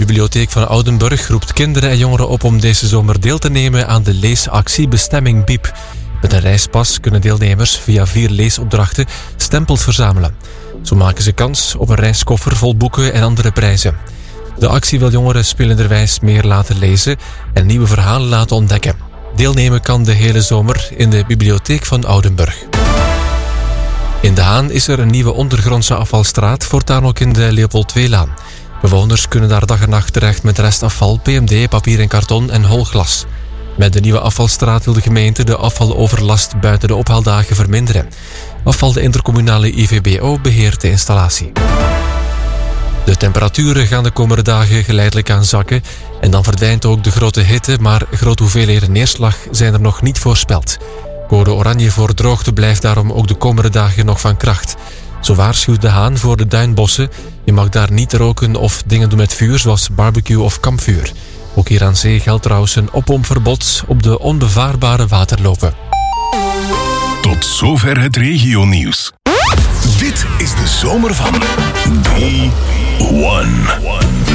bibliotheek van Oudenburg roept kinderen en jongeren op om deze zomer deel te nemen aan de leesactie Bestemming Biep. Met een reispas kunnen deelnemers via 4 leesopdrachten stempels verzamelen. Zo maken ze kans op een reiskoffer vol boeken en andere prijzen. De actie wil jongeren spelenderwijs meer laten lezen en nieuwe verhalen laten ontdekken. Deelnemen kan de hele zomer in de bibliotheek van Oudenburg. In De Haan is er een nieuwe ondergrondse afvalstraat, voortaan ook in de Leopold II-laan. Bewoners kunnen daar dag en nacht terecht met restafval, PMD, papier en karton en holglas. Met de nieuwe afvalstraat wil de gemeente de afvaloverlast buiten de ophaaldagen verminderen. Afval de intercommunale IVBO beheert de installatie. De temperaturen gaan de komende dagen geleidelijk aan zakken en dan verdwijnt ook de grote hitte, maar grote hoeveelheden neerslag zijn er nog niet voorspeld. Code oranje voor droogte blijft daarom ook de komende dagen nog van kracht. Zo waarschuwt De Haan voor de duinbossen. Je mag daar niet roken of dingen doen met vuur, zoals barbecue of kampvuur. Ook hier aan zee geldt trouwens een oppompverbod op de onbevaarbare waterlopen. Tot zover het regionieuws. Dit is de zomer van B1.